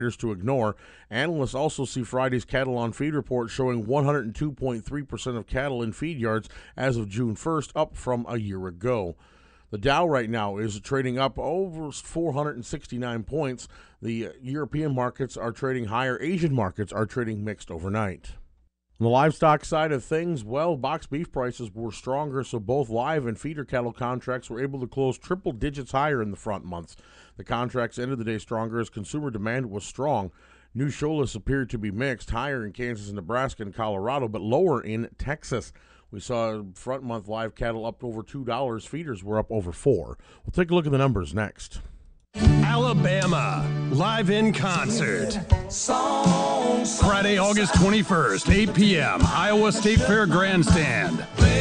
to ignore. Analysts also see Friday's cattle on feed report showing 102.3% of cattle in feed yards as of June 1st, up from a year ago. The Dow right now is trading up over 469 points. The European markets are trading higher. Asian markets are trading mixed overnight. On the livestock side of things, box beef prices were stronger, so both live and feeder cattle contracts were able to close triple digits higher in the front months. The contracts ended the day stronger as consumer demand was strong. New show lists appeared to be mixed, higher in Kansas and Nebraska and Colorado, but lower in Texas. We saw front month live cattle up over $2. Feeders were up over $4. We'll take a look at the numbers next. Alabama, live in concert. Friday, August 21st, 8 p.m., Iowa State Fair Grandstand.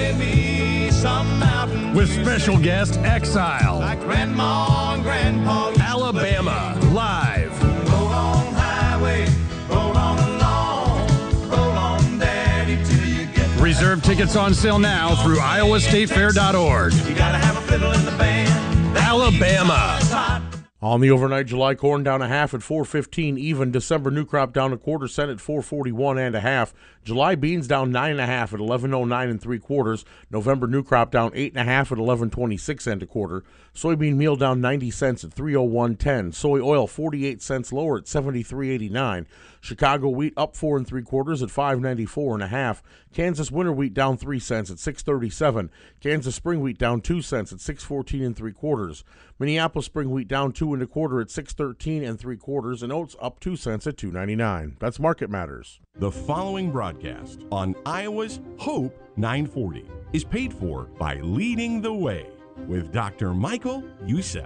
With special guest Exile. Like Grandma and Grandpa. Alabama, live. Roll on highway, roll on along, roll on daddy till you get. Reserve tickets on sale now through iowastatefair.org. You gotta have a fiddle in the band. Alabama. On the overnight, July corn down a half at $4.15 even. December new crop down a quarter cent at $4.41 and a half. July beans down 9.5 at $11.09 and 3/4. November new crop down 8.5 at $11.26 and a quarter. Soybean meal down 90 cents at $3.0110. Soy oil 48 cents lower at $73.89. Chicago wheat up 4 3/4 at $5.94 and a half. Kansas winter wheat down 3 cents at $6.37. Kansas spring wheat down 2 cents at $6.14 and 3/4. Minneapolis spring wheat down 2 1/4 at $6.13 and 3/4, and oats up 2 cents at $2.99. That's Market Matters. The following broadcast on Iowa's Hope 940 is paid for by Leading the Way with Dr. Michael Youssef.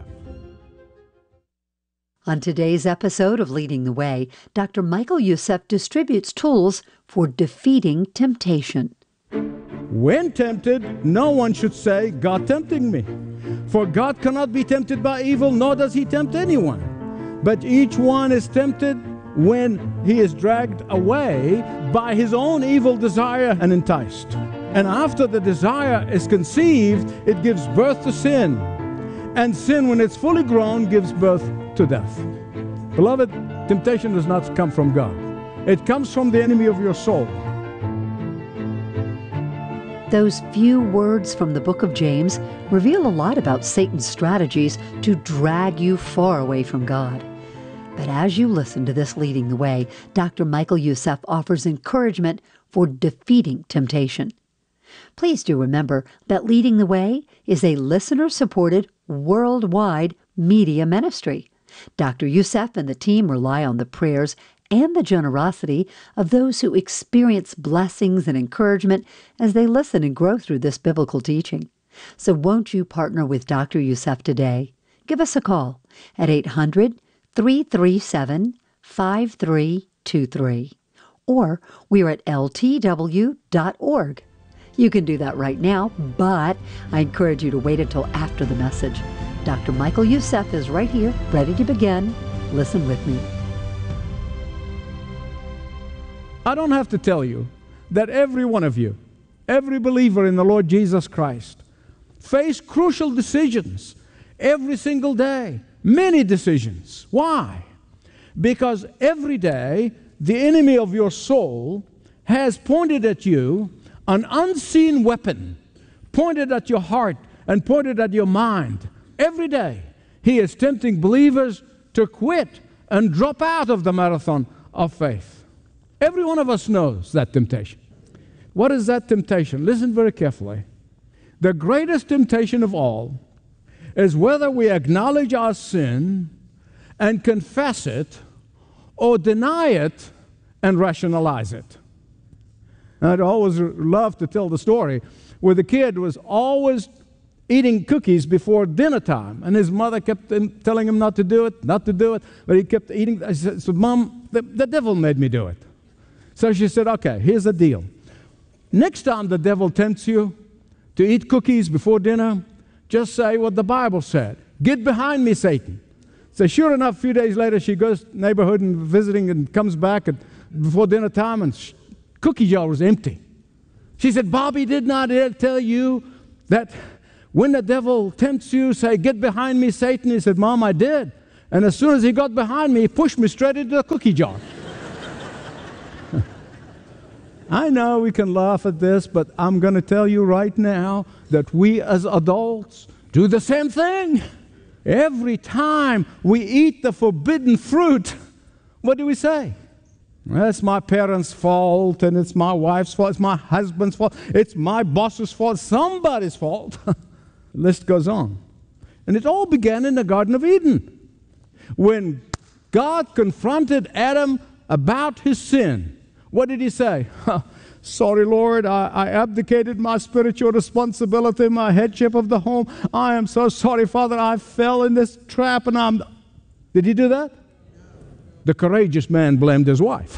On today's episode of Leading the Way, Dr. Michael Youssef distributes tools for defeating temptation. When tempted, no one should say, God tempting me. For God cannot be tempted by evil, nor does he tempt anyone. But each one is tempted when he is dragged away by his own evil desire and enticed. And after the desire is conceived, it gives birth to sin. And sin, when it's fully grown, gives birth to death. Beloved, temptation does not come from God. It comes from the enemy of your soul. Those few words from the book of James reveal a lot about Satan's strategies to drag you far away from God. But as you listen to this Leading the Way, Dr. Michael Youssef offers encouragement for defeating temptation. Please do remember that Leading the Way is a listener-supported, worldwide media ministry. Dr. Youssef and the team rely on the prayers and the generosity of those who experience blessings and encouragement as they listen and grow through this biblical teaching. So won't you partner with Dr. Youssef today? Give us a call at 800-337-5323. Or we're at ltw.org. You can do that right now, but I encourage you to wait until after the message. Dr. Michael Youssef is right here, ready to begin. Listen with me. I don't have to tell you that every one of you, every believer in the Lord Jesus Christ, face crucial decisions every single day. Many decisions. Why? Because every day the enemy of your soul has pointed at you an unseen weapon, pointed at your heart and pointed at your mind. Every day he is tempting believers to quit and drop out of the marathon of faith. Every one of us knows that temptation. What is that temptation? Listen very carefully. The greatest temptation of all is whether we acknowledge our sin and confess it or deny it and rationalize it. I'd always love to tell the story where the kid was always eating cookies before dinner time, and his mother kept telling him not to do it, but he kept eating. I said, so Mom, the devil made me do it. So she said, okay, here's the deal. Next time the devil tempts you to eat cookies before dinner, just say what the Bible said. Get behind me, Satan. So sure enough, a few days later, she goes to the neighborhood and visiting and comes back before dinner time, and cookie jar was empty. She said, Bobby, did not tell you that when the devil tempts you, say, get behind me, Satan? He said, Mom, I did. And as soon as he got behind me, he pushed me straight into the cookie jar. I know we can laugh at this, but I'm going to tell you right now that we as adults do the same thing. Every time we eat the forbidden fruit, what do we say? Well, it's my parents' fault, and it's my wife's fault, it's my husband's fault, it's my boss's fault, somebody's fault. The list goes on. And it all began in the Garden of Eden, when God confronted Adam about his sin. What did he say? Sorry, Lord, I abdicated my spiritual responsibility, my headship of the home. I am so sorry, Father, I fell in this trap, and Did he do that? The courageous man blamed his wife.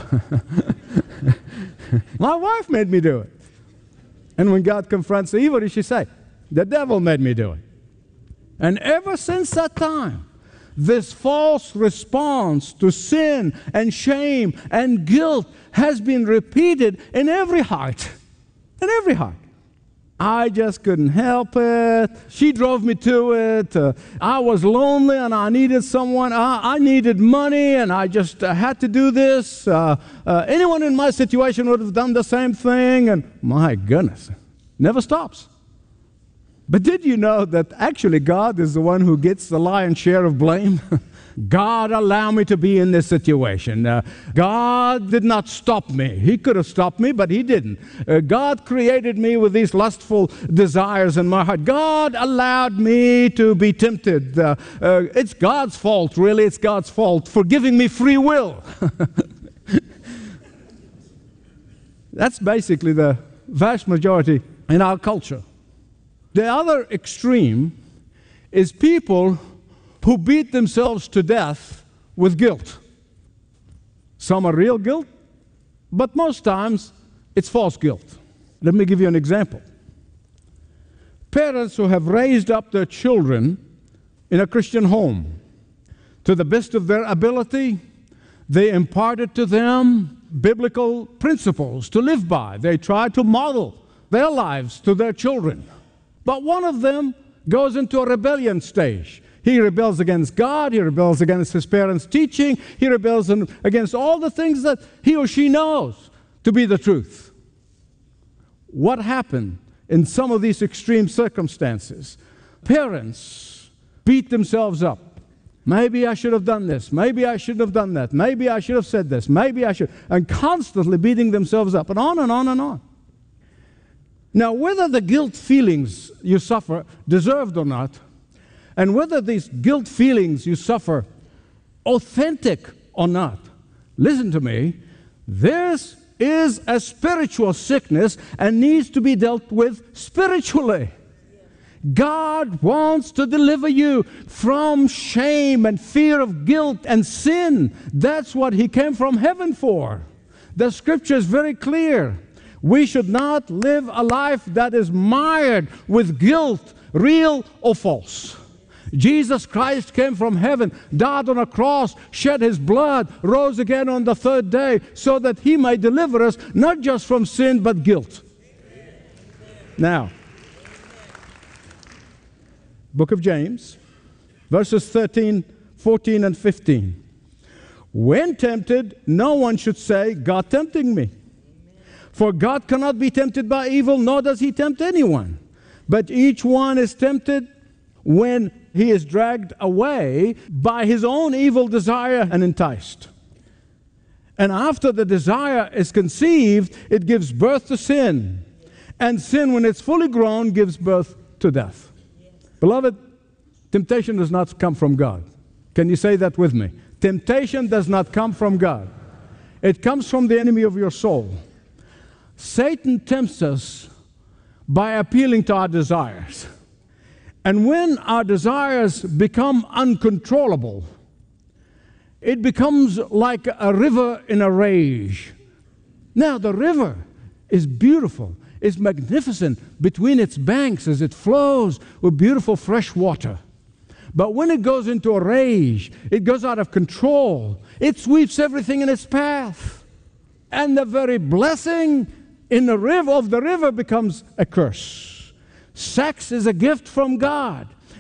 My wife made me do it. And when God confronts Eve, what did she say? The devil made me do it. And ever since that time, this false response to sin and shame and guilt has been repeated in every heart. In every heart. I just couldn't help it. She drove me to it. I was lonely and I needed someone. I needed money and I just had to do this. Anyone in my situation would have done the same thing. And my goodness, never stops. But did you know that actually God is the one who gets the lion's share of blame? God allowed me to be in this situation. God did not stop me. He could have stopped me, but He didn't. God created me with these lustful desires in my heart. God allowed me to be tempted. It's God's fault, really. It's God's fault for giving me free will. That's basically the vast majority in our culture. The other extreme is people who beat themselves to death with guilt. Some are real guilt, but most times it's false guilt. Let me give you an example. Parents who have raised up their children in a Christian home, to the best of their ability, they imparted to them biblical principles to live by. They try to model their lives to their children. But one of them goes into a rebellion stage. He rebels against God. He rebels against his parents' teaching. He rebels against all the things that he or she knows to be the truth. What happened in some of these extreme circumstances? Parents beat themselves up. Maybe I should have done this. Maybe I shouldn't have done that. Maybe I should have said this. Maybe I should. And constantly beating themselves up, and on and on and on. Now, whether the guilt feelings you suffer deserved or not, and whether these guilt feelings you suffer authentic or not, listen to me, this is a spiritual sickness and needs to be dealt with spiritually. God wants to deliver you from shame and fear of guilt and sin. That's what He came from heaven for. The Scripture is very clear. We should not live a life that is mired with guilt, real or false. Jesus Christ came from heaven, died on a cross, shed His blood, rose again on the third day, so that He may deliver us not just from sin, but guilt. Now, Book of James, verses 13, 14, and 15. When tempted, no one should say, God tempting me. For God cannot be tempted by evil, nor does He tempt anyone. But each one is tempted when he is dragged away by his own evil desire and enticed. And after the desire is conceived, it gives birth to sin. And sin, when it's fully grown, gives birth to death. Beloved, temptation does not come from God. Can you say that with me? Temptation does not come from God. It comes from the enemy of your soul. Satan tempts us by appealing to our desires. And when our desires become uncontrollable, it becomes like a river in a rage. Now, the river is beautiful. It's magnificent between its banks as it flows with beautiful fresh water. But when it goes into a rage, it goes out of control. It sweeps everything in its path. And the very blessing in the river becomes a curse. Sex is a gift from God,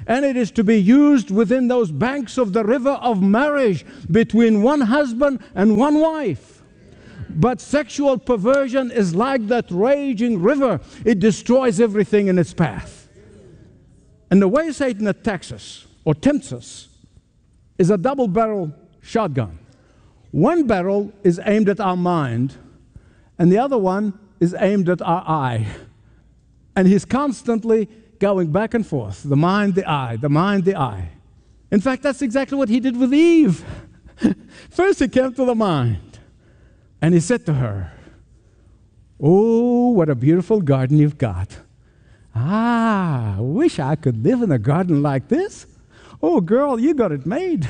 And it is to be used within those banks of the river of marriage between one husband and one wife. But sexual perversion is like that raging river. It destroys everything in its path. And the way Satan attacks us or tempts us is a double-barrel shotgun. One barrel is aimed at our mind, and the other one is aimed at our eye. And he's constantly going back and forth, the mind, the eye, the mind, the eye. In fact, that's exactly what he did with Eve. First he came to the mind, and he said to her, "Oh, what a beautiful garden you've got. I wish I could live in a garden like this. Oh, girl, you got it made."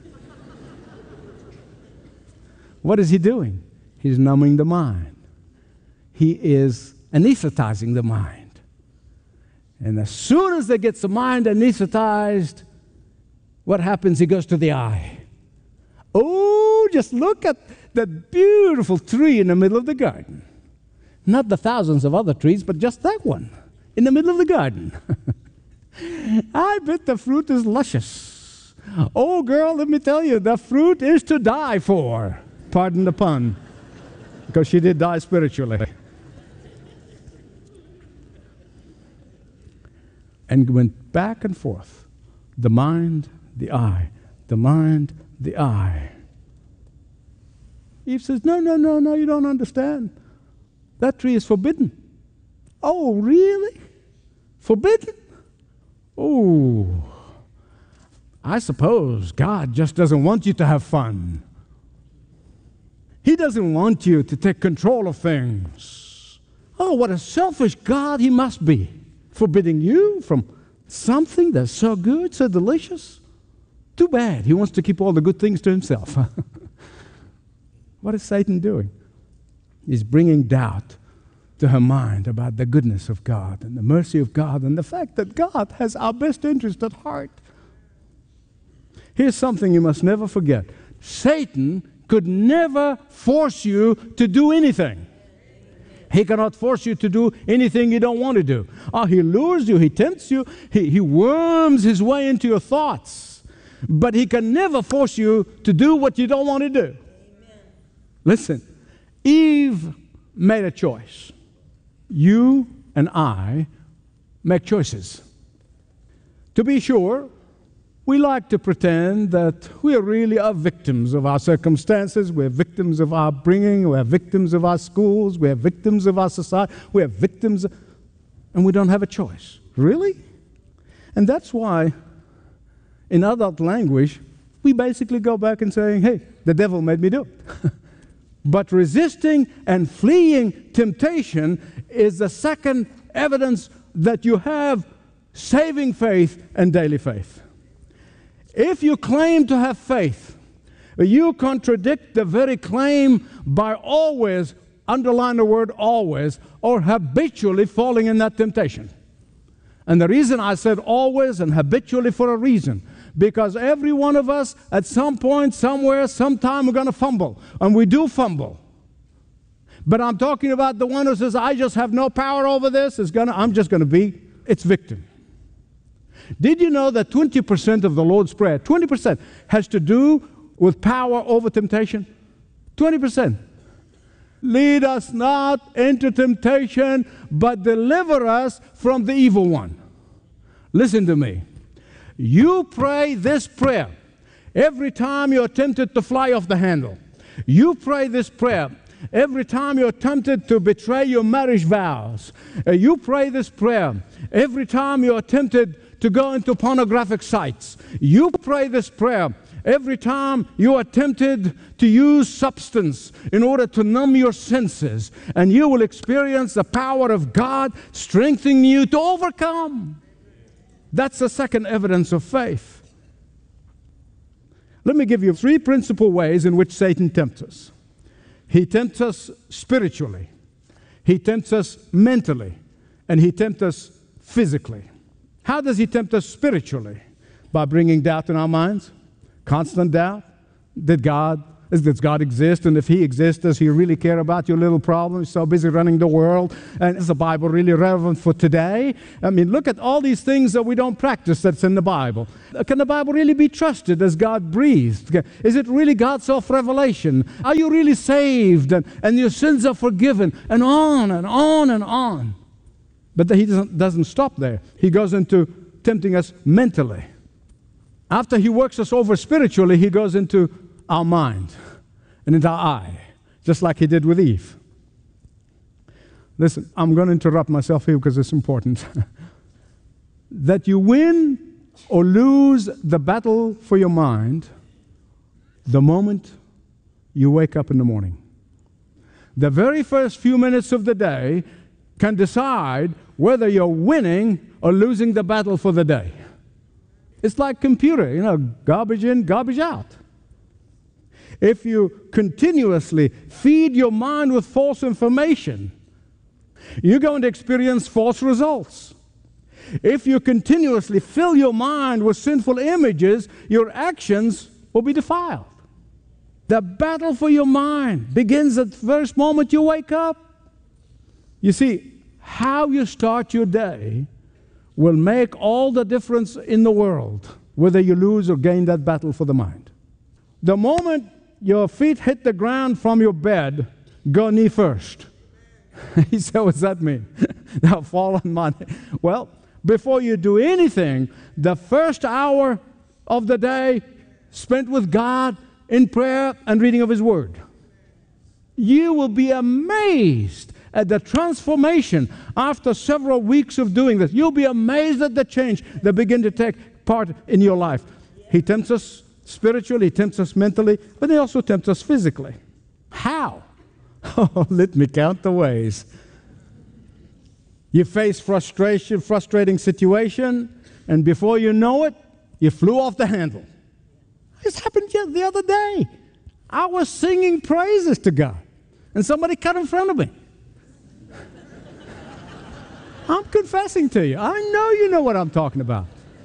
What is he doing? He's numbing the mind. He is anesthetizing the mind. And as soon as they get the mind anesthetized, what happens? He goes to the eye. Oh, just look at that beautiful tree in the middle of the garden. Not the thousands of other trees, but just that one in the middle of the garden. I bet the fruit is luscious. Oh, girl, let me tell you, the fruit is to die for. Pardon the pun, because she did die spiritually. And went back and forth. The mind, the eye. The mind, the eye. Eve says, no, you don't understand. That tree is forbidden. Oh, really? Forbidden? Oh, I suppose God just doesn't want you to have fun. He doesn't want you to take control of things. Oh, what a selfish God he must be, forbidding you from something that's so good, so delicious. Too bad. He wants to keep all the good things to himself. What is Satan doing? He's bringing doubt to her mind about the goodness of God and the mercy of God and the fact that God has our best interest at heart. Here's something you must never forget. Satan could never force you to do anything. He cannot force you to do anything you don't want to do. He lures you, he tempts you, he worms his way into your thoughts. But he can never force you to do what you don't want to do. Amen. Listen, Eve made a choice. You and I make choices. To be sure, we like to pretend that we really are victims of our circumstances. We're victims of our bringing. We're victims of our schools. We're victims of our society. We're victims, and we don't have a choice. Really? And that's why, in adult language, we basically go back and say, hey, the devil made me do it. But resisting and fleeing temptation is the second evidence that you have saving faith and daily faith. If you claim to have faith, you contradict the very claim by always, underline the word always, or habitually falling in that temptation. And the reason I said always and habitually for a reason, because every one of us at some point, somewhere, sometime we're going to fumble, and we do fumble. But I'm talking about the one who says, I just have no power over this, I'm just going to be its victim. Did you know that 20% of the Lord's Prayer, 20%, has to do with power over temptation? 20%. Lead us not into temptation, but deliver us from the evil one. Listen to me. You pray this prayer every time you're tempted to fly off the handle. You pray this prayer every time you're tempted to betray your marriage vows. You pray this prayer every time you're tempted to go into pornographic sites. You pray this prayer every time you are tempted to use substance in order to numb your senses, and you will experience the power of God strengthening you to overcome. That's the second evidence of faith. Let me give you 3 principal ways in which Satan tempts us. He tempts us spiritually, he tempts us mentally, and he tempts us physically. How does he tempt us spiritually? By bringing doubt in our minds. Constant doubt. Did God Does God exist? And if He exists, does He really care about your little problem? He's so busy running the world. And is the Bible really relevant for today? I mean, look at all these things that we don't practice that's in the Bible. Can the Bible really be trusted as God breathed? Is it really God's self-revelation? Are you really saved? And your sins are forgiven? And on and on and on. But He doesn't stop there. He goes into tempting us mentally. After He works us over spiritually, He goes into our mind and into our eye, just like He did with Eve. Listen, I'm going to interrupt myself here because it's important. That you win or lose the battle for your mind the moment you wake up in the morning. The very first few minutes of the day can decide whether you're winning or losing the battle for the day. It's like computer, garbage in, garbage out. If you continuously feed your mind with false information, you're going to experience false results. If you continuously fill your mind with sinful images, your actions will be defiled. The battle for your mind begins at the first moment you wake up. You see, how you start your day will make all the difference in the world, whether you lose or gain that battle for the mind. The moment your feet hit the ground from your bed, go knee first. He said, what's that mean? Now fall on my knee. Well, before you do anything, the first hour of the day spent with God in prayer and reading of His Word. You will be amazed at the transformation after several weeks of doing this. You'll be amazed at the change that begin to take part in your life. He tempts us spiritually, He tempts us mentally, but He also tempts us physically. How? Oh, let me count the ways. You face frustrating situation, and before you know it, you flew off the handle. This happened just the other day. I was singing praises to God, and somebody cut in front of me. I'm confessing to you. I know you know what I'm talking about.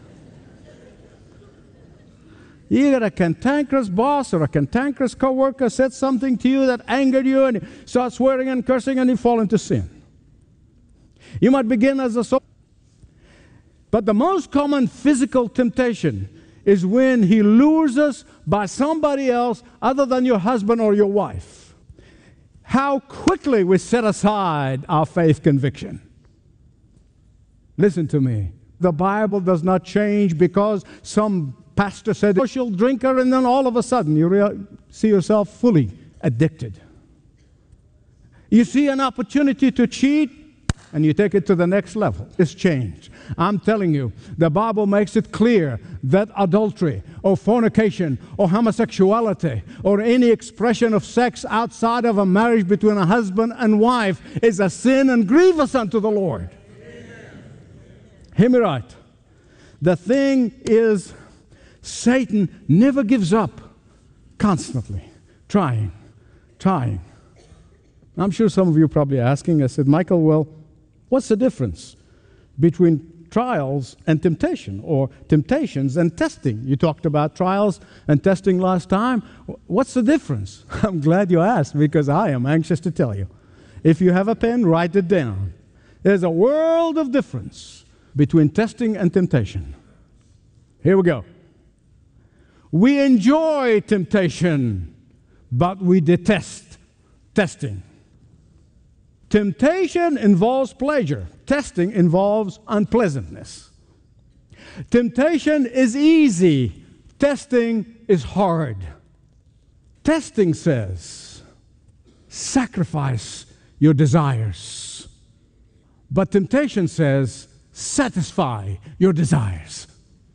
You got a cantankerous boss or a cantankerous coworker said something to you that angered you, and you start swearing and cursing, and you fall into sin. You might begin as a soul. But the most common physical temptation is when he lures us by somebody else other than your husband or your wife. How quickly we set aside our faith conviction. Listen to me. The Bible does not change because some pastor said, social drinker, and then all of a sudden you see yourself fully addicted. You see an opportunity to cheat, and you take it to the next level. It's changed. I'm telling you, the Bible makes it clear that adultery or fornication or homosexuality or any expression of sex outside of a marriage between a husband and wife is a sin and grievous unto the Lord. Amen. Hear me right. The thing is, Satan never gives up, constantly trying. I'm sure some of you are probably asking, I said, Michael, well, what's the difference between trials and temptation, or temptations and testing? You talked about trials and testing last time. What's the difference? I'm glad you asked, because I am anxious to tell you. If you have a pen, write it down. There's a world of difference between testing and temptation. Here we go. We enjoy temptation, but we detest testing. Temptation involves pleasure. Testing involves unpleasantness. Temptation is easy. Testing is hard. Testing says, sacrifice your desires. But temptation says, satisfy your desires.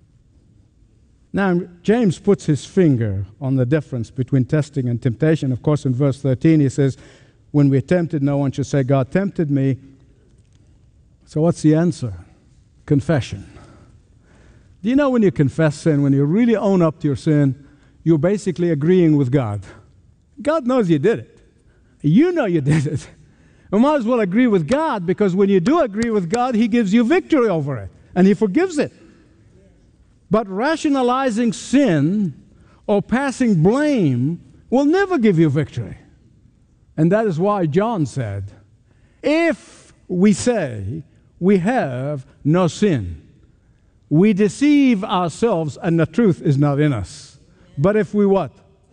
Now, James puts his finger on the difference between testing and temptation. Of course, in verse 13, he says, when we're tempted, no one should say, God tempted me. So what's the answer? Confession. Do you know when you confess sin, when you really own up to your sin, you're basically agreeing with God. God knows you did it. You know you did it. You might as well agree with God, because when you do agree with God, He gives you victory over it, and He forgives it. But rationalizing sin or passing blame will never give you victory. And that is why John said, if we say we have no sin, we deceive ourselves and the truth is not in us. But if we what?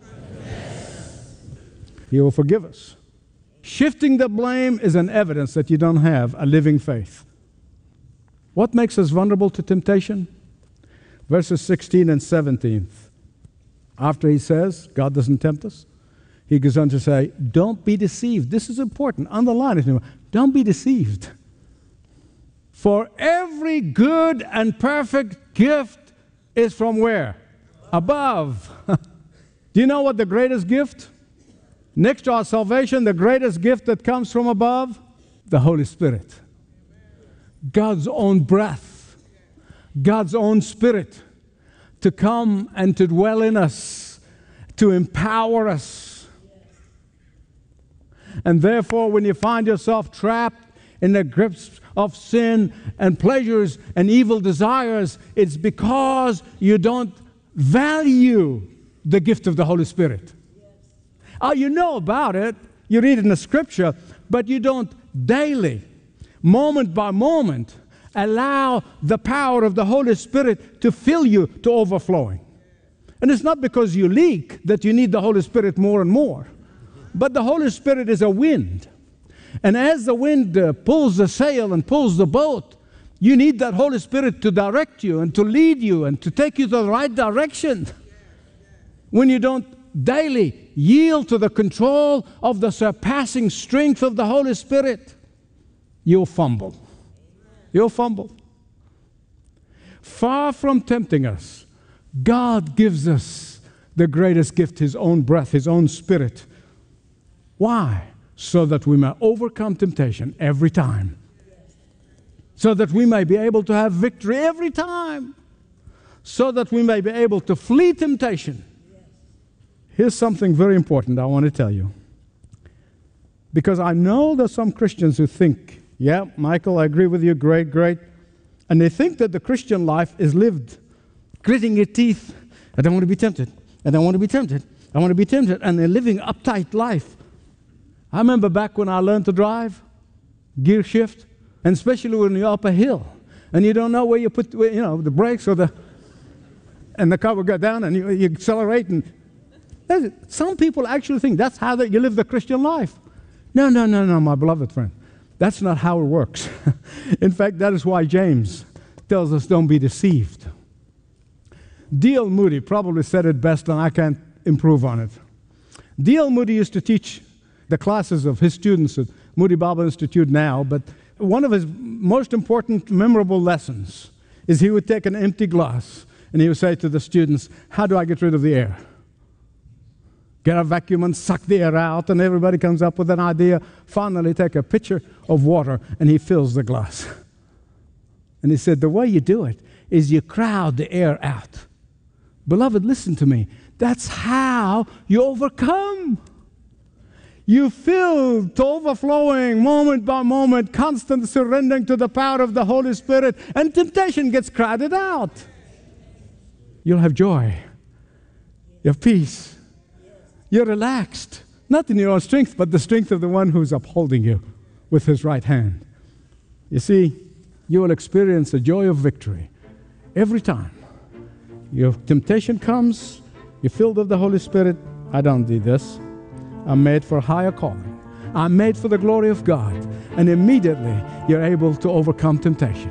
He will forgive us. Shifting the blame is an evidence that you don't have a living faith. What makes us vulnerable to temptation? Verses 16 and 17. After he says, God doesn't tempt us, he goes on to say, don't be deceived. This is important. Underline it. Don't be deceived. For every good and perfect gift is from where? Above. Do you know what the greatest gift? Next to our salvation, the greatest gift that comes from above? The Holy Spirit. God's own breath. God's own Spirit to come and to dwell in us, to empower us. And therefore, when you find yourself trapped in the grips of sin and pleasures and evil desires, it's because you don't value the gift of the Holy Spirit. You know about it, you read it in the Scripture, but you don't daily, moment by moment, allow the power of the Holy Spirit to fill you to overflowing. And it's not because you leak that you need the Holy Spirit more and more, but the Holy Spirit is a wind. And as the wind pulls the sail and pulls the boat, you need that Holy Spirit to direct you and to lead you and to take you to the right direction. When you don't daily yield to the control of the surpassing strength of the Holy Spirit, you'll fumble. You'll fumble. Far from tempting us, God gives us the greatest gift, His own breath, His own Spirit. Why? So that we may overcome temptation every time. So that we may be able to have victory every time. So that we may be able to flee temptation. Here's something very important I want to tell you. Because I know there's some Christians who think, yeah, Michael, I agree with you, great. And they think that the Christian life is lived gritting your teeth. I don't want to be tempted. I don't want to be tempted. I want to be tempted. And they're living uptight life. I remember back when I learned to drive, gear shift, and especially when you're up a hill, and you don't know where you put, the brakes and the car will go down, and you accelerate. And some people actually think that's how you live the Christian life. No, my beloved friend. That's not how it works. In fact, that is why James tells us don't be deceived. D.L. Moody probably said it best, and I can't improve on it. D.L. Moody used to teach the classes of his students at Moody Bible Institute now, but one of his most important, memorable lessons is he would take an empty glass and he would say to the students, how do I get rid of the air? Get a vacuum and suck the air out, and everybody comes up with an idea. Finally, take a pitcher of water, and he fills the glass. And he said, the way you do it is you crowd the air out. Beloved, listen to me. That's how you overcome. You fill to overflowing, moment by moment, constant surrendering to the power of the Holy Spirit, and temptation gets crowded out. You'll have joy. You have peace. You're relaxed, not in your own strength, but the strength of the one who's upholding you with His right hand. You see, you will experience the joy of victory every time. Your temptation comes, you're filled with the Holy Spirit. I don't do this. I'm made for a higher calling. I'm made for the glory of God. And immediately, you're able to overcome temptation.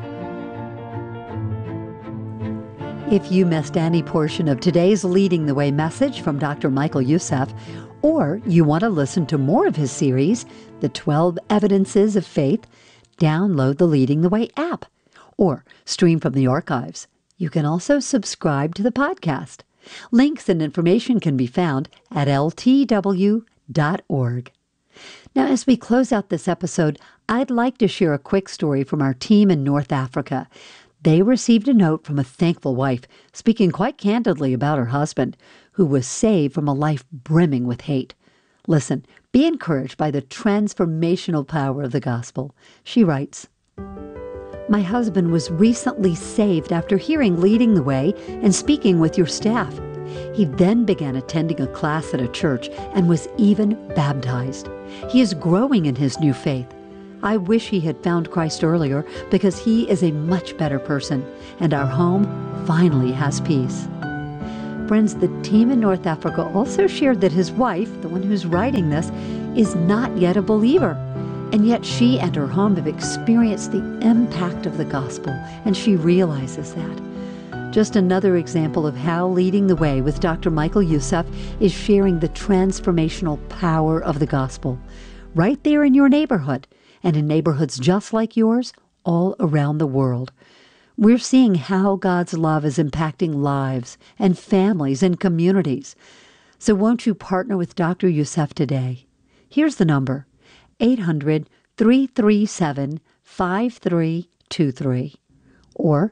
If you missed any portion of today's Leading the Way message from Dr. Michael Youssef, or you want to listen to more of his series, The 12 Evidences of Faith, download the Leading the Way app or stream from the archives. You can also subscribe to the podcast. Links and information can be found at ltw.org. Now, as we close out this episode, I'd like to share a quick story from our team in North Africa. They received a note from a thankful wife speaking quite candidly about her husband, who was saved from a life brimming with hate. Listen, be encouraged by the transformational power of the gospel. She writes, "My husband was recently saved after hearing Leading the Way and speaking with your staff. He then began attending a class at a church and was even baptized. He is growing in his new faith. I wish he had found Christ earlier because he is a much better person, and our home finally has peace. Friends, the team in North Africa also shared that his wife, the one who's writing this, is not yet a believer. And yet she and her home have experienced the impact of the gospel, and she realizes that. Just another example of how Leading the Way with Dr. Michael Youssef is sharing the transformational power of the gospel right there in your neighborhood and in neighborhoods just like yours all around the world. We're seeing how God's love is impacting lives and families and communities. So won't you partner with Dr. Youssef today? Here's the number, 800-337-5323 or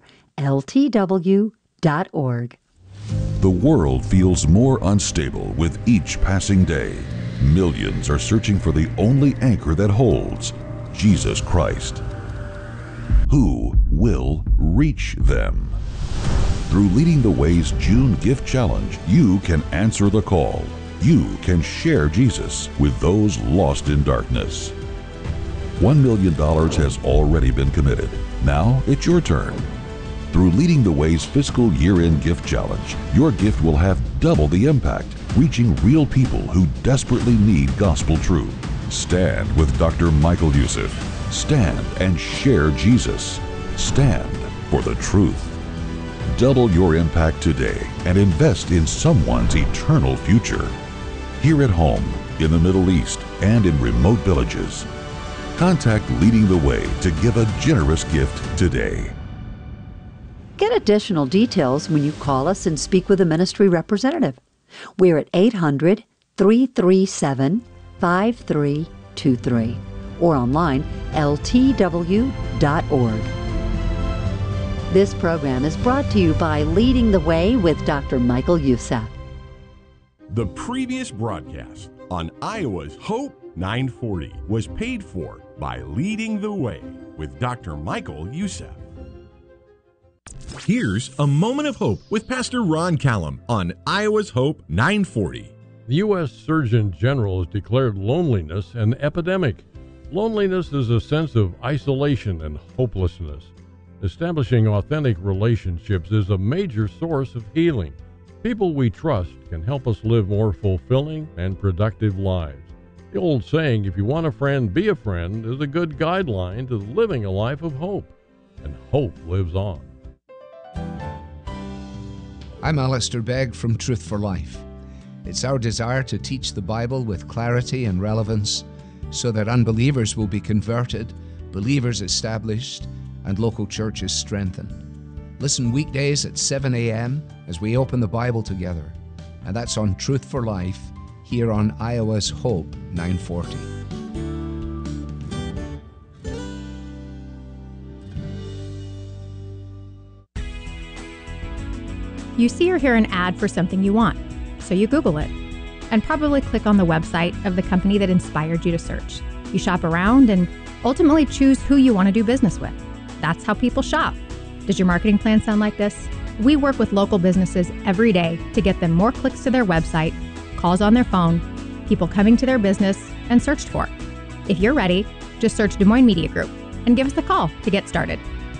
ltw.org. The world feels more unstable with each passing day. Millions are searching for the only anchor that holds, Jesus Christ. Who will reach them? Through Leading the Way's June Gift Challenge, you can answer the call. You can share Jesus with those lost in darkness. $1 million has already been committed. Now it's your turn. Through Leading the Way's fiscal year-end gift challenge, your gift will have double the impact, reaching real people who desperately need gospel truth. Stand with Dr. Michael Youssef. Stand and share Jesus. Stand for the truth. Double your impact today and invest in someone's eternal future. Here at home, in the Middle East, and in remote villages. Contact Leading the Way to give a generous gift today. Get additional details when you call us and speak with a ministry representative. We're at 800-337-5323 or online ltw.org. This program is brought to you by Leading the Way with Dr. Michael Youssef. The previous broadcast on Iowa's Hope 940 was paid for by Leading the Way with Dr. Michael Youssef. Here's a moment of hope with Pastor Ron Callum on Iowa's Hope 940. The U.S. Surgeon General has declared loneliness an epidemic. Loneliness is a sense of isolation and hopelessness. Establishing authentic relationships is a major source of healing. People we trust can help us live more fulfilling and productive lives. The old saying, if you want a friend, be a friend, is a good guideline to living a life of hope. And hope lives on. I'm Alistair Begg from Truth for Life. It's our desire to teach the Bible with clarity and relevance so that unbelievers will be converted, believers established, and local churches strengthened. Listen weekdays at 7 a.m. as we open the Bible together. And that's on Truth for Life here on Iowa's Hope 940. You see or hear an ad for something you want, so you Google it, and probably click on the website of the company that inspired you to search. You shop around and ultimately choose who you want to do business with. That's how people shop. Does your marketing plan sound like this? We work with local businesses every day to get them more clicks to their website, calls on their phone, people coming to their business, and searched for. If you're ready, just search Des Moines Media Group and give us a call to get started.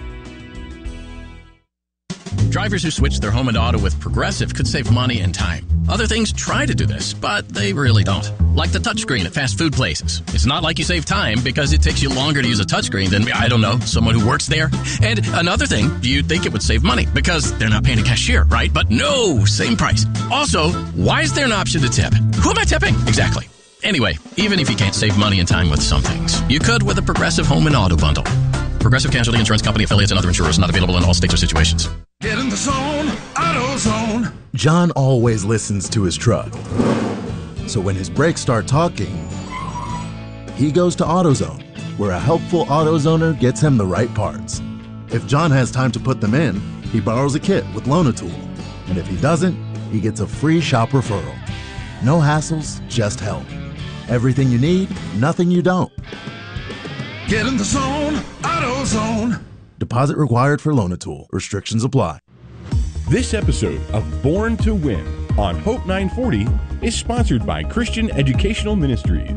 Drivers who switch their home and auto with Progressive could save money and time. Other things try to do this, but they really don't. Like the touchscreen at fast food places. It's not like you save time because it takes you longer to use a touchscreen than, I don't know, someone who works there. And another thing, you'd think it would save money because they're not paying a cashier, right? But no, same price. Also, why is there an option to tip? Who am I tipping? Exactly. Anyway, even if you can't save money and time with some things, you could with a Progressive home and auto bundle. Progressive Casualty Insurance Company, affiliates, and other insurers not available in all states or situations. Get in the zone, AutoZone. John always listens to his truck. So when his brakes start talking, he goes to AutoZone, where a helpful AutoZoner gets him the right parts. If John has time to put them in, he borrows a kit with Loan-A-Tool. And if he doesn't, he gets a free shop referral. No hassles, just help. Everything you need, nothing you don't. Get in the zone, AutoZone. Deposit required for Loan-A-Tool. Restrictions apply. This episode of Born to Win on Hope 940 is sponsored by Christian Educational Ministries.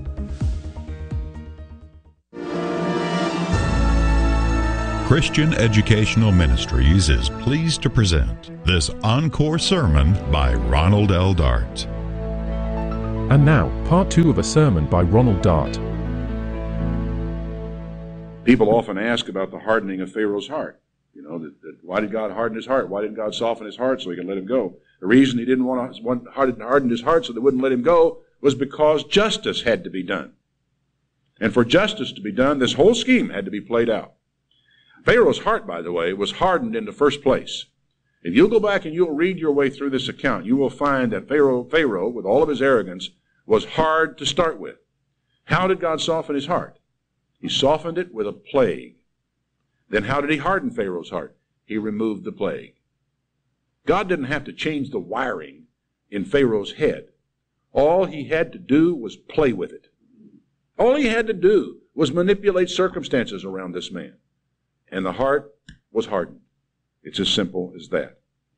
Christian Educational Ministries is pleased to present this encore sermon by Ronald L. Dart. And now, part 2 of a sermon by Ronald Dart. People often ask about the hardening of Pharaoh's heart. You know, why did God harden his heart? Why didn't God soften his heart so he could let him go? The reason he didn't harden his heart so they wouldn't let him go was because justice had to be done. And for justice to be done, this whole scheme had to be played out. Pharaoh's heart, by the way, was hardened in the first place. If you'll go back and you'll read your way through this account, you will find that Pharaoh, with all of his arrogance, was hard to start with. How did God soften his heart? He softened it with a plague. Then how did he harden Pharaoh's heart? He removed the plague. God didn't have to change the wiring in Pharaoh's head. All he had to do was play with it. All he had to do was manipulate circumstances around this man. And the heart was hardened. It's as simple as that.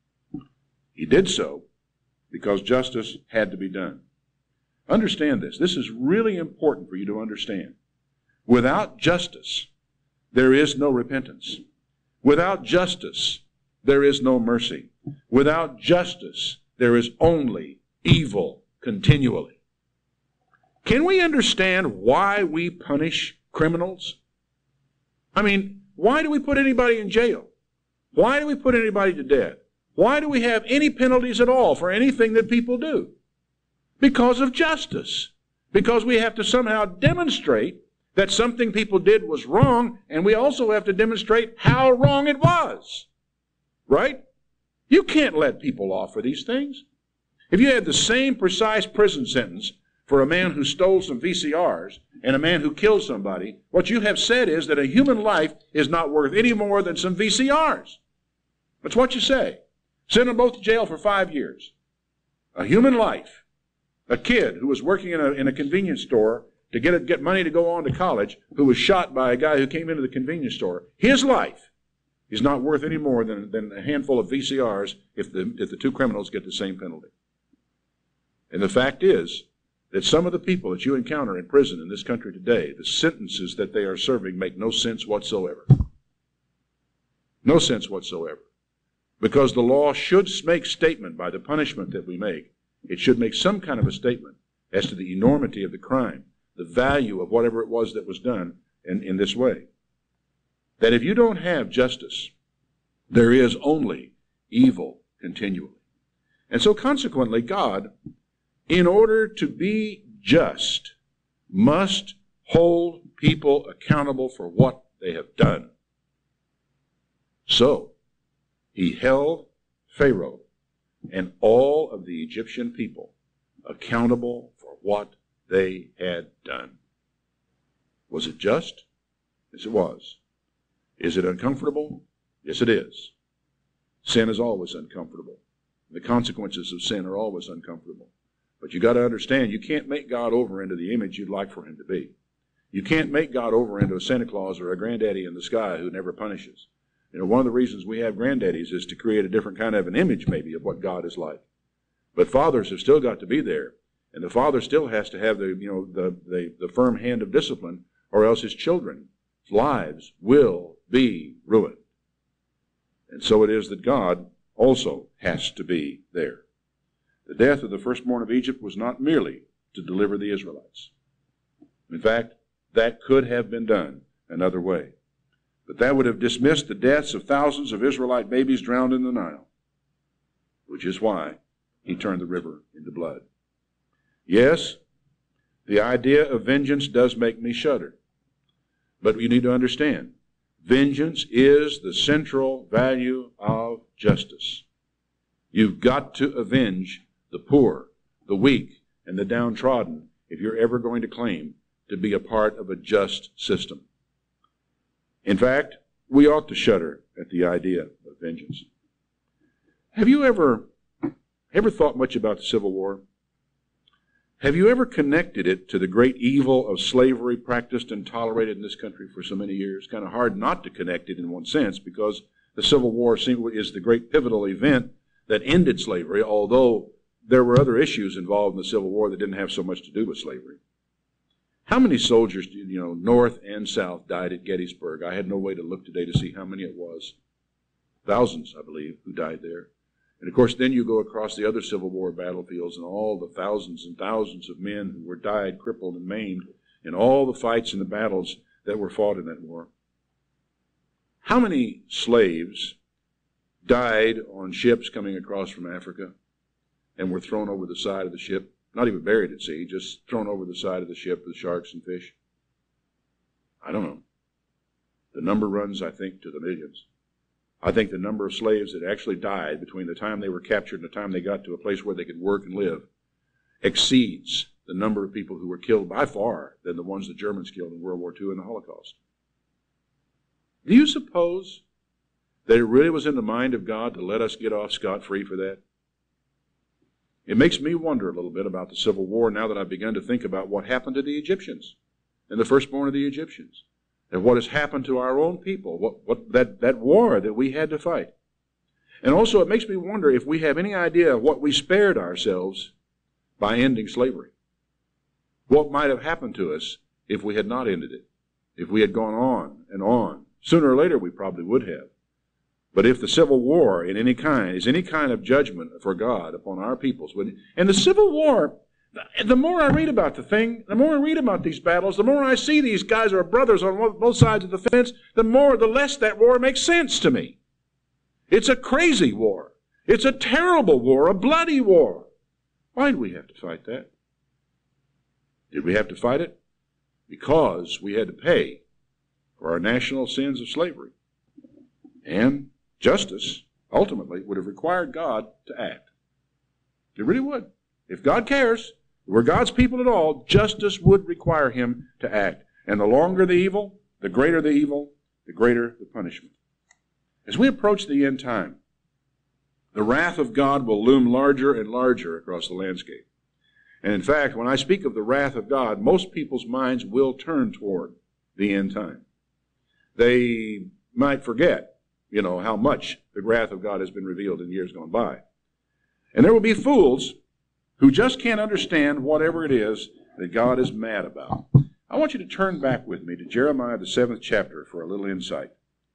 He did so because justice had to be done. Understand this. This is really important for you to understand. Without justice, there is no repentance. Without justice, there is no mercy. Without justice, there is only evil continually. Can we understand why we punish criminals? I mean, why do we put anybody in jail? Why do we put anybody to death? Why do we have any penalties at all for anything that people do? Because of justice. Because we have to somehow demonstrate that something people did was wrong, and we also have to demonstrate how wrong it was. Right? You can't let people off for these things. If you had the same precise prison sentence for a man who stole some VCRs and a man who killed somebody, what you have said is that a human life is not worth any more than some VCRs. That's what you say. Send them both to jail for 5 years. A human life. A kid who was working in a convenience store to get money to go on to college, who was shot by a guy who came into the convenience store, his life is not worth any more than a handful of VCRs if the two criminals get the same penalty. And the fact is that some of the people that you encounter in prison in this country today, the sentences that they are serving make no sense whatsoever. No sense whatsoever. Because the law should make statement by the punishment that we make. It should make some kind of a statement as to the enormity of the crime, the value of whatever it was that was done in this way. That if you don't have justice, there is only evil continually. And so consequently, God, in order to be just, must hold people accountable for what they have done. So, he held Pharaoh and all of the Egyptian people accountable for what they had done. Was it just? Yes, it was. Is it uncomfortable? Yes, it is. Sin is always uncomfortable. The consequences of sin are always uncomfortable. But you got to understand, you can't make God over into the image you'd like for him to be. You can't make God over into a Santa Claus or a granddaddy in the sky who never punishes. You know, one of the reasons we have granddaddies is to create a different kind of an image, maybe, of what God is like. But fathers have still got to be there, and the father still has to have the firm hand of discipline, or else his children's lives will be ruined. And so it is that God also has to be there. The death of the firstborn of Egypt was not merely to deliver the Israelites. In fact, that could have been done another way. But that would have dismissed the deaths of thousands of Israelite babies drowned in the Nile, which is why he turned the river into blood. Yes, the idea of vengeance does make me shudder. But you need to understand, vengeance is the central value of justice. You've got to avenge the poor, the weak, and the downtrodden if you're ever going to claim to be a part of a just system. In fact, we ought to shudder at the idea of vengeance. Have you ever thought much about the Civil War? Have you ever connected it to the great evil of slavery practiced and tolerated in this country for so many years? Kind of hard not to connect it in one sense, because the Civil War is the great pivotal event that ended slavery, although there were other issues involved in the Civil War that didn't have so much to do with slavery. How many soldiers, North and South, died at Gettysburg? I had no way to look today to see how many it was. Thousands, I believe, who died there. And of course, then you go across the other Civil War battlefields and all the thousands and thousands of men who were died, crippled, and maimed in all the fights and the battles that were fought in that war. How many slaves died on ships coming across from Africa and were thrown over the side of the ship? Not even buried at sea, just thrown over the side of the ship with sharks and fish. I don't know. The number runs, I think, to the millions. I think the number of slaves that actually died between the time they were captured and the time they got to a place where they could work and live exceeds the number of people who were killed by far than the ones the Germans killed in World War II and the Holocaust. Do you suppose that it really was in the mind of God to let us get off scot-free for that? It makes me wonder a little bit about the Civil War now that I've begun to think about what happened to the Egyptians and the firstborn of the Egyptians, and what has happened to our own people, that war that we had to fight. And also it makes me wonder if we have any idea of what we spared ourselves by ending slavery. What might have happened to us if we had not ended it, if we had gone on and on. Sooner or later we probably would have. But if the Civil War in any kind is any kind of judgment for God upon our peoples, and the Civil War, the more I read about the thing, the more I read about these battles, the more I see these guys are brothers on both sides of the fence, the less that war makes sense to me. It's a crazy war. It's a terrible war, a bloody war. Why did we have to fight that? Did we have to fight it? Because we had to pay for our national sins of slavery. And justice, ultimately, would have required God to act. It really would. If God cares, if we're God's people at all, justice would require him to act. And the longer the evil, the greater the punishment. As we approach the end time, the wrath of God will loom larger and larger across the landscape. And in fact, when I speak of the wrath of God, most people's minds will turn toward the end time. They might forget how much the wrath of God has been revealed in years gone by. And there will be fools who just can't understand whatever it is that God is mad about. I want you to turn back with me to Jeremiah, the 7th chapter, for a little insight.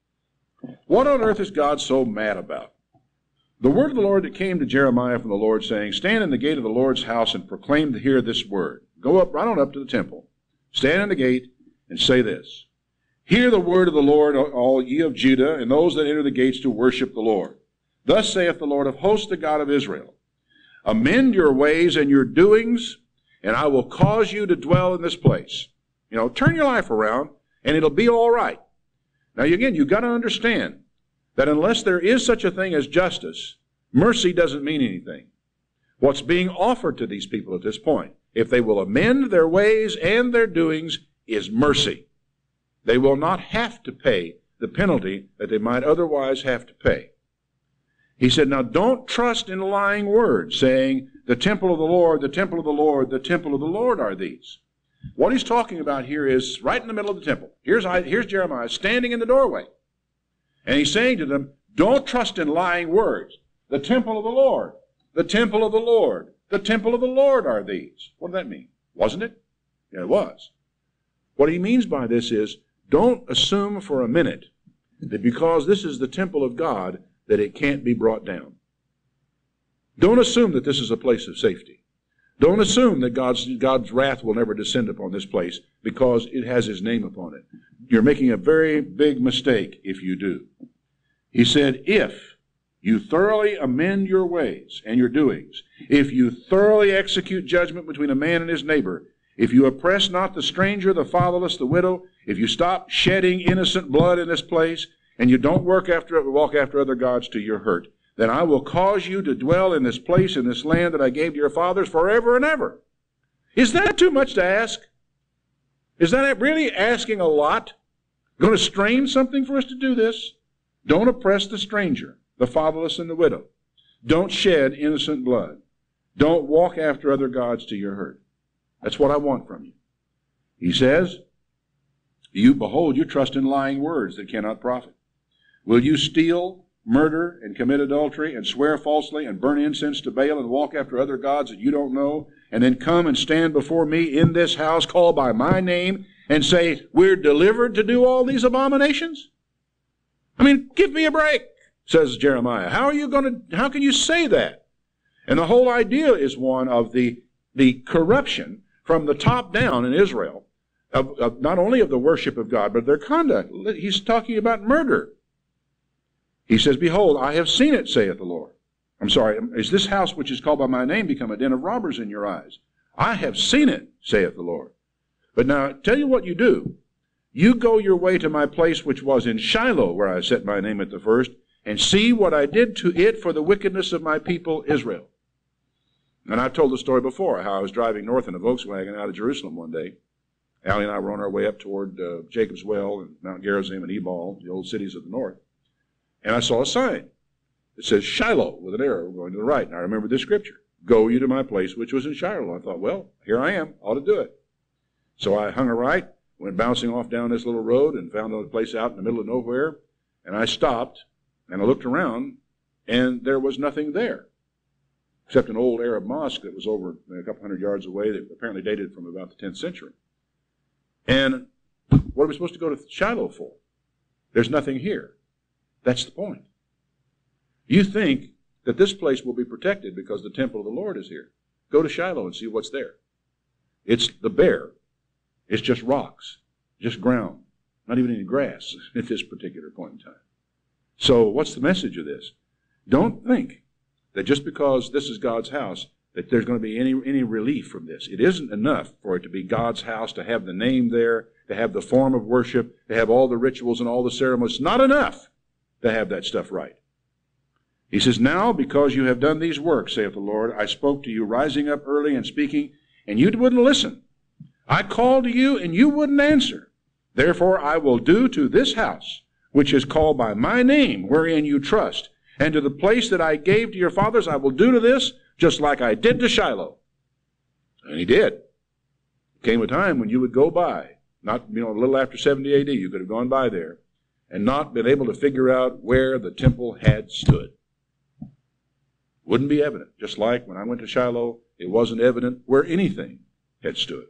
What on earth is God so mad about? The word of the Lord that came to Jeremiah from the Lord, saying, "Stand in the gate of the Lord's house and proclaim to hear this word." Go up, right on up to the temple. Stand in the gate and say this. "Hear the word of the Lord, all ye of Judah, and those that enter the gates to worship the Lord. Thus saith the Lord of hosts, the God of Israel, amend your ways and your doings, and I will cause you to dwell in this place." Turn your life around, and it'll be all right. Now, again, you've got to understand that unless there is such a thing as justice, mercy doesn't mean anything. What's being offered to these people at this point, if they will amend their ways and their doings, is mercy. They will not have to pay the penalty that they might otherwise have to pay. He said, now don't trust in lying words, saying, the temple of the Lord, the temple of the Lord, the temple of the Lord are these. What he's talking about here is right in the middle of the temple. Here's Jeremiah standing in the doorway. And he's saying to them, don't trust in lying words. The temple of the Lord, the temple of the Lord, the temple of the Lord are these. What did that mean? Wasn't it? Yeah, it was. What he means by this is, don't assume for a minute that because this is the temple of God, that it can't be brought down. Don't assume that this is a place of safety. Don't assume that God's wrath will never descend upon this place because it has his name upon it. You're making a very big mistake if you do. He said, if you thoroughly amend your ways and your doings, if you thoroughly execute judgment between a man and his neighbor, if you oppress not the stranger, the fatherless, the widow, if you stop shedding innocent blood in this place, and you don't walk after other gods to your hurt, then I will cause you to dwell in this place, in this land that I gave to your fathers forever and ever. Is that too much to ask? Is that really asking a lot? Going to strain something for us to do this? Don't oppress the stranger, the fatherless, and the widow. Don't shed innocent blood. Don't walk after other gods to your hurt. That's what I want from you. He says, you trust in lying words that cannot profit. Will you steal, murder and commit adultery and swear falsely and burn incense to Baal and walk after other gods that you don't know, and then come and stand before me in this house called by my name and say, we're delivered to do all these abominations? I mean, give me a break, says Jeremiah. How can you say that? And the whole idea is one of the corruption from the top down in Israel, of not only of the worship of God, but their conduct. He's talking about murder. He says, behold, I have seen it, saith the Lord. I'm sorry, is this house which is called by my name become a den of robbers in your eyes? I have seen it, saith the Lord. But now, tell you what you do. You go your way to my place which was in Shiloh, where I set my name at the first, and see what I did to it for the wickedness of my people Israel. And I've told the story before, how I was driving north in a Volkswagen out of Jerusalem one day. Allie and I were on our way up toward Jacob's Well and Mount Gerizim and Ebal, the old cities of the north. And I saw a sign that says Shiloh with an arrow going to the right. And I remember this scripture, go you to my place which was in Shiloh. I thought, well, here I am, ought to do it. So I hung a right, went bouncing off down this little road and found a place out in the middle of nowhere. And I stopped and I looked around and there was nothing there except an old Arab mosque that was over a couple hundred yards away that apparently dated from about the 10th century. And what are we supposed to go to Shiloh for? There's nothing here. That's the point. You think that this place will be protected because the temple of the Lord is here. Go to Shiloh and see what's there. It's the bare. It's just rocks, just ground, not even any grass at this particular point in time. So what's the message of this? Don't think that just because this is God's house that there's going to be any relief from this. It isn't enough for it to be God's house, to have the name there, to have the form of worship, to have all the rituals and all the ceremonies. It's not enough to have that stuff right. He says, now because you have done these works, saith the Lord, I spoke to you rising up early and speaking, and you wouldn't listen. I called to you, and you wouldn't answer. Therefore I will do to this house, which is called by my name, wherein you trust, and to the place that I gave to your fathers, I will do to this, just like I did to Shiloh. And he did. Came a time when you would go by, not, a little after 70 AD, you could have gone by there, and not been able to figure out where the temple had stood. Wouldn't be evident. Just like when I went to Shiloh, it wasn't evident where anything had stood.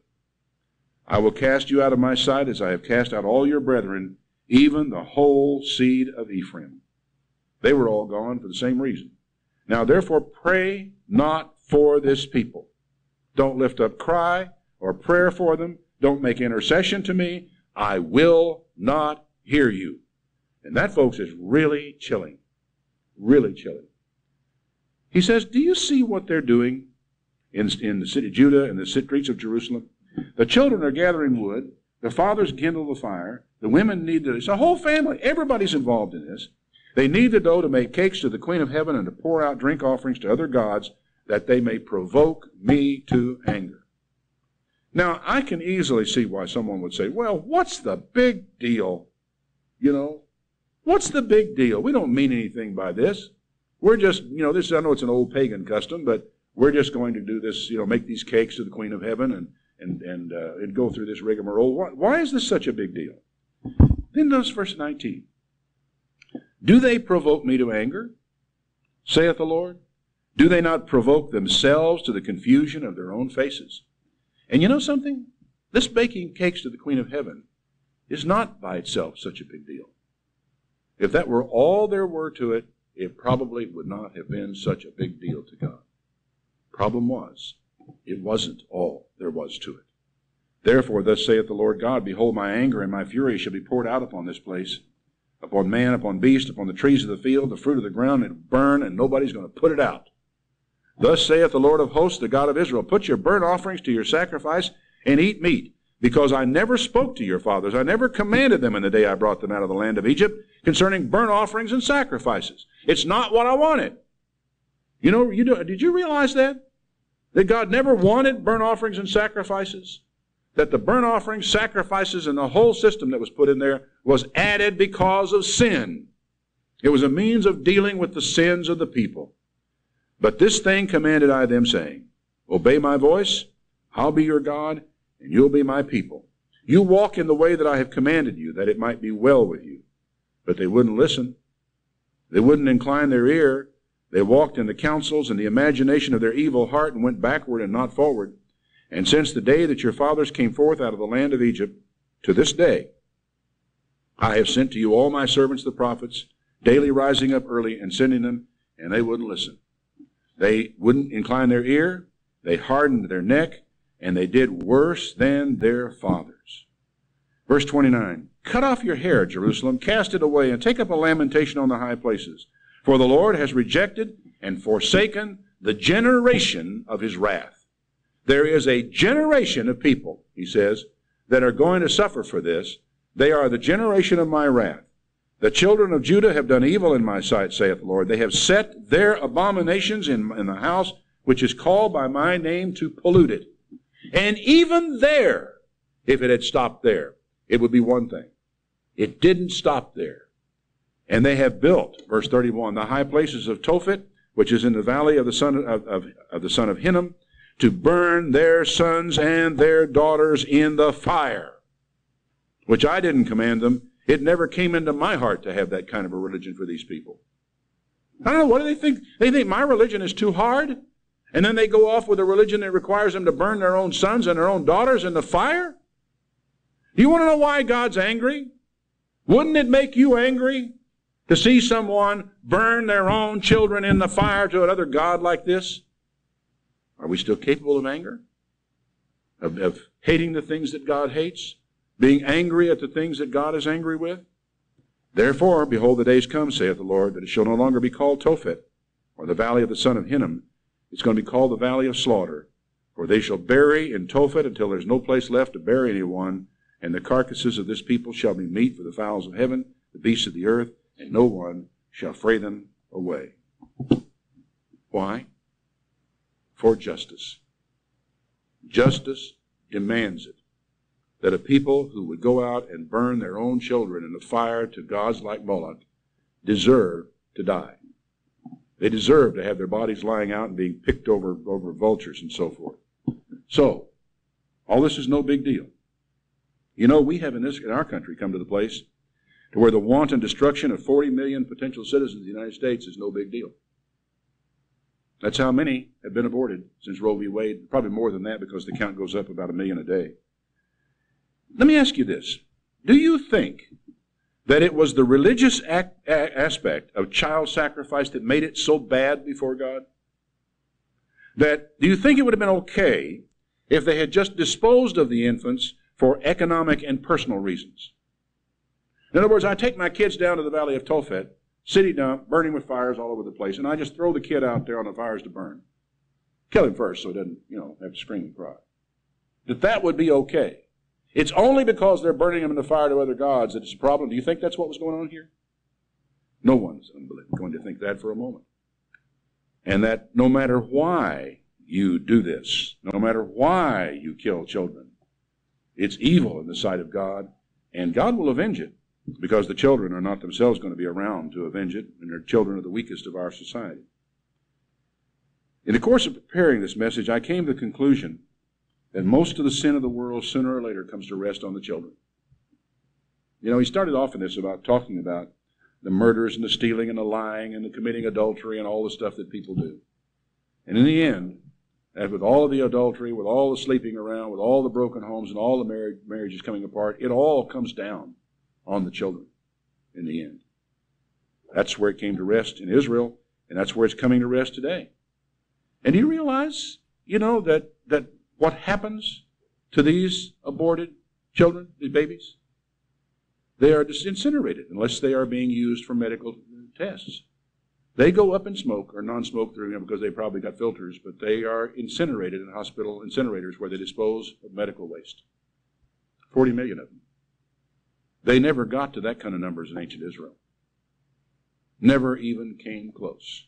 I will cast you out of my sight as I have cast out all your brethren, even the whole seed of Ephraim. They were all gone for the same reason. Now therefore pray not for this people. Don't lift up cry or prayer for them. Don't make intercession to me. I will not hear you. And that, folks, is really chilling. Really chilling. He says, do you see what they're doing in the city of Judah and the streets of Jerusalem? The children are gathering wood. The fathers kindle the fire. The women knead the dough. It's a whole family. Everybody's involved in this. They knead the dough to make cakes to the Queen of Heaven and to pour out drink offerings to other gods that they may provoke me to anger. Now, I can easily see why someone would say, well, what's the big deal? What's the big deal? We don't mean anything by this. We're just, this, I know it's an old pagan custom, but we're just going to do this, make these cakes to the Queen of Heaven and go through this rigmarole. Why is this such a big deal? Then notice verse 19. Do they provoke me to anger, saith the Lord? Do they not provoke themselves to the confusion of their own faces? And you know something? This baking cakes to the Queen of Heaven is not by itself such a big deal. If that were all there were to it, it probably would not have been such a big deal to God. Problem was, it wasn't all there was to it. Therefore, thus saith the Lord God, behold, my anger and my fury shall be poured out upon this place, upon man, upon beast, upon the trees of the field, the fruit of the ground, and it'll burn, and nobody's going to put it out. Thus saith the Lord of hosts, the God of Israel, put your burnt offerings to your sacrifice, and eat meat, because I never spoke to your fathers. I never commanded them in the day I brought them out of the land of Egypt concerning burnt offerings and sacrifices. It's not what I wanted. Did you realize that? That God never wanted burnt offerings and sacrifices? That the burnt offerings, sacrifices, and the whole system that was put in there was added because of sin. It was a means of dealing with the sins of the people. But this thing commanded I them, saying, obey my voice, I'll be your God, and you'll be my people. You walk in the way that I have commanded you, that it might be well with you. But they wouldn't listen. They wouldn't incline their ear. They walked in the counsels and the imagination of their evil heart and went backward and not forward. And since the day that your fathers came forth out of the land of Egypt, to this day, I have sent to you all my servants the prophets, daily rising up early and sending them, and they wouldn't listen. They wouldn't incline their ear, they hardened their neck, and they did worse than their fathers. Verse 29, cut off your hair, Jerusalem, cast it away, and take up a lamentation on the high places. For the Lord has rejected and forsaken the generation of his wrath. There is a generation of people, he says, that are going to suffer for this. They are the generation of my wrath. The children of Judah have done evil in my sight, saith the Lord. They have set their abominations in the house which is called by my name to pollute it. And even there, if it had stopped there, it would be one thing. It didn't stop there. And they have built, verse 31, the high places of Tophet, which is in the valley of the son of Hinnom, to burn their sons and their daughters in the fire, which I didn't command them. It never came into my heart to have that kind of a religion for these people. I don't know, what do they think? They think my religion is too hard? And then they go off with a religion that requires them to burn their own sons and their own daughters in the fire? You want to know why God's angry? Wouldn't it make you angry to see someone burn their own children in the fire to another god like this? Are we still capable of anger? Of hating the things that God hates? Being angry at the things that God is angry with? Therefore, behold, the days come, saith the Lord, that it shall no longer be called Tophet, or the valley of the son of Hinnom. It's going to be called the valley of slaughter. For they shall bury in Tophet until there's no place left to bury anyone, and the carcasses of this people shall be meat for the fowls of heaven, the beasts of the earth, and no one shall fray them away. Why? For justice. Justice demands it, that a people who would go out and burn their own children in the fire to gods like Moloch deserve to die. They deserve to have their bodies lying out and being picked over vultures and so forth. So, all this is no big deal. You know, we have in our country come to the place to where the wanton destruction of 40 million potential citizens of the United States is no big deal. That's how many have been aborted since Roe v. Wade. Probably more than that because the count goes up about 1 million a day. Let me ask you this. Do you think that it was the religious aspect of child sacrifice that made it so bad before God? Do you think it would have been okay if they had just disposed of the infants for economic and personal reasons? In other words, I take my kids down to the valley of Tophet, city dump, burning with fires all over the place, and I just throw the kid out there on the fires to burn. Kill him first so he doesn't, have to scream and cry. That would be okay. It's only because they're burning them in the fire to other gods that it's a problem. Do you think that's what was going on here? No one's going to think that for a moment. And that no matter why you do this, no matter why you kill children, it's evil in the sight of God, and God will avenge it because the children are not themselves going to be around to avenge it, and they're children of the weakest of our society. In the course of preparing this message, I came to the conclusion that most of the sin of the world sooner or later comes to rest on the children. He started off in this about talking about the murders and the stealing and the lying and the committing adultery and all the stuff that people do. And in the end, with all of the adultery, with all the sleeping around, with all the broken homes and all the marriages coming apart, it all comes down on the children in the end. That's where it came to rest in Israel, and that's where it's coming to rest today. And do you realize, that what happens to these aborted children, these babies? They are just incinerated unless they are being used for medical tests. They go up in smoke or non-smoke through them because they probably got filters, but they are incinerated in hospital incinerators where they dispose of medical waste. 40 million of them. They never got to that kind of numbers in ancient Israel. Never even came close.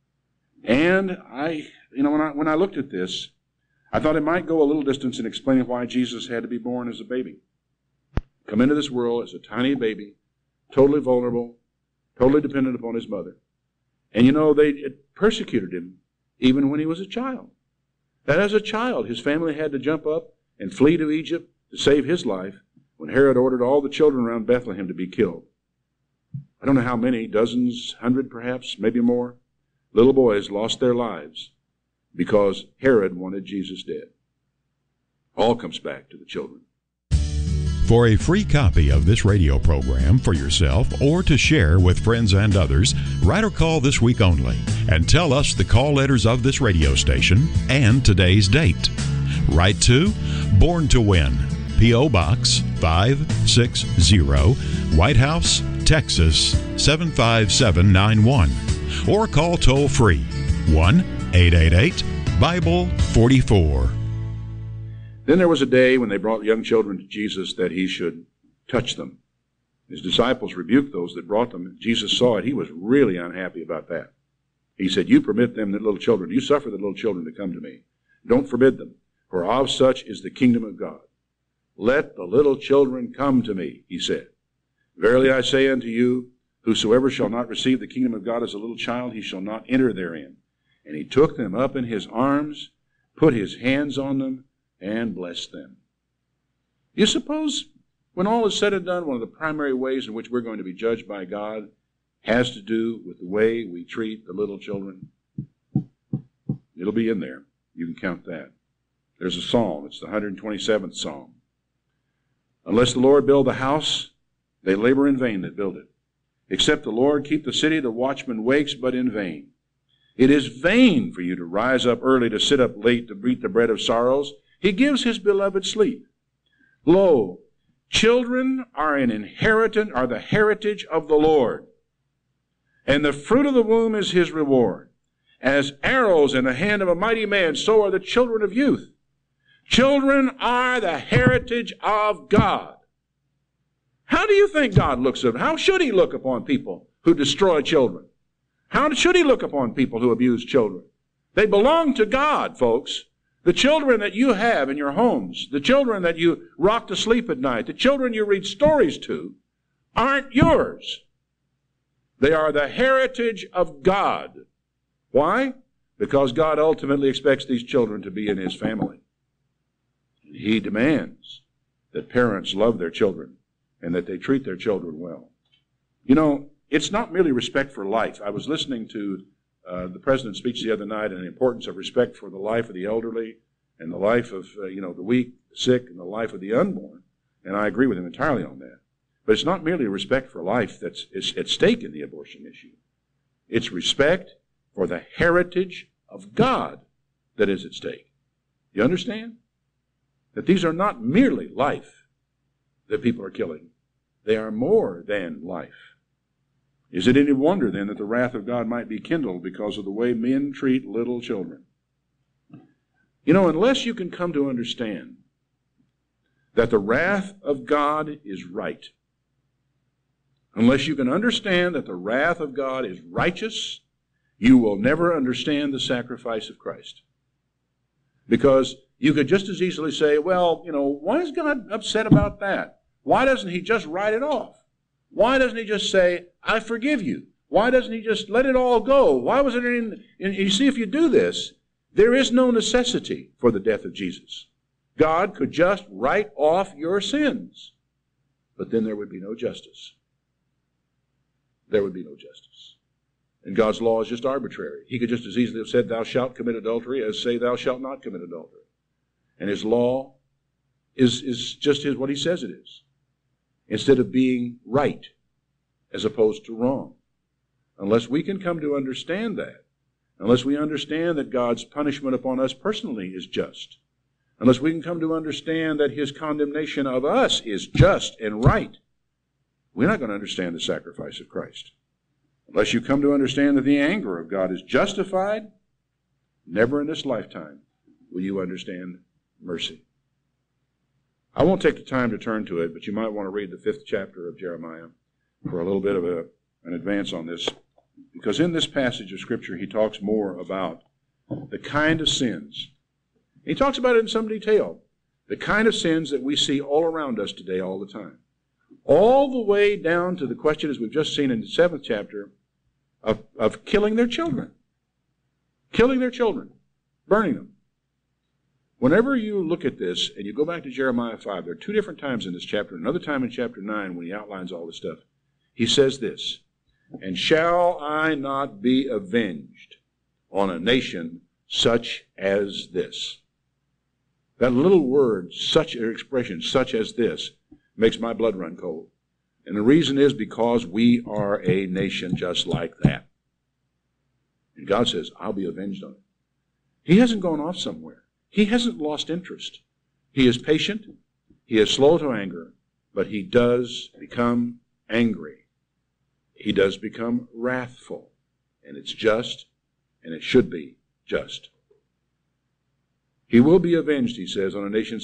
And when I looked at this, I thought it might go a little distance in explaining why Jesus had to be born as a baby. Come into this world as a tiny baby, totally vulnerable, totally dependent upon his mother. And they persecuted him even when he was a child. That as a child, his family had to jump up and flee to Egypt to save his life when Herod ordered all the children around Bethlehem to be killed. I don't know how many, dozens, 100 perhaps, maybe more, little boys lost their lives because Herod wanted Jesus dead. All comes back to the children. For a free copy of this radio program for yourself or to share with friends and others, write or call this week only and tell us the call letters of this radio station and today's date. Write to Born to Win, P.O. Box 560, White House, Texas 75791, or call toll-free 1-888-BIBLE-44. Then there was a day when they brought young children to Jesus that he should touch them. His disciples rebuked those that brought them. Jesus saw it. He was really unhappy about that. He said, you permit them, the little children, you suffer the little children to come to me. Don't forbid them, for of such is the kingdom of God. Let the little children come to me, he said. Verily I say unto you, whosoever shall not receive the kingdom of God as a little child, he shall not enter therein. And he took them up in his arms, put his hands on them, and blessed them. You suppose, when all is said and done, one of the primary ways in which we're going to be judged by God has to do with the way we treat the little children? It'll be in there. You can count that. There's a psalm. It's the 127th Psalm. Unless the Lord build the house, they labor in vain that build it. Except the Lord keep the city, the watchman wakes, but in vain. It is vain for you to rise up early, to sit up late, to eat the bread of sorrows. He gives his beloved sleep. Lo, children are the heritage of the Lord, and the fruit of the womb is his reward. As arrows in the hand of a mighty man, so are the children of youth. Children are the heritage of God. How do you think God looks at them? How should he look upon people who destroy children? How should he look upon people who abuse children? They belong to God, folks. The children that you have in your homes, the children that you rock to sleep at night, the children you read stories to, aren't yours. They are the heritage of God. Why? Because God ultimately expects these children to be in his family. He demands that parents love their children and that they treat their children well. You know, it's not merely respect for life. I was listening to the president's speech the other night on the importance of respect for the life of the elderly and the life of, the weak, the sick, and the life of the unborn. And I agree with him entirely on that. But it's not merely respect for life that's at stake in the abortion issue. It's respect for the heritage of God that is at stake. You understand? That these are not merely life that people are killing. They are more than life. Is it any wonder, then, that the wrath of God might be kindled because of the way men treat little children? You know, unless you can come to understand that the wrath of God is right, unless you can understand that the wrath of God is righteous, you will never understand the sacrifice of Christ. Because you could just as easily say, well, why is God upset about that? Why doesn't he just write it off? Why doesn't he just say, I forgive you? Why doesn't he just let it all go? Why was it you see, if you do this, there is no necessity for the death of Jesus. God could just write off your sins. But then there would be no justice. There would be no justice. And God's law is just arbitrary. He could just as easily have said, thou shalt commit adultery, as say, thou shalt not commit adultery. And his law is just what he says it is. Instead of being right as opposed to wrong. Unless we can come to understand that, unless we understand that God's punishment upon us personally is just, unless we can come to understand that his condemnation of us is just and right, we're not going to understand the sacrifice of Christ. Unless you come to understand that the anger of God is justified, never in this lifetime will you understand mercy. I won't take the time to turn to it, but you might want to read the 5th chapter of Jeremiah for a little bit of an advance on this. Because in this passage of Scripture, he talks more about the kind of sins. He talks about it in some detail. The kind of sins that we see all around us today all the time. All the way down to the question, as we've just seen in the 7th chapter, of killing their children. Killing their children. Burning them. Whenever you look at this, and you go back to Jeremiah 5, there are 2 different times in this chapter, another time in chapter 9 when he outlines all this stuff. He says this, And shall I not be avenged on a nation such as this? That little word, such an expression, such as this, makes my blood run cold. And the reason is because we are a nation just like that. And God says, I'll be avenged on it. He hasn't gone off somewhere. He hasn't lost interest. He is patient. He is slow to anger, but he does become angry. He does become wrathful. And it's just, and it should be just. He will be avenged, he says, on a nation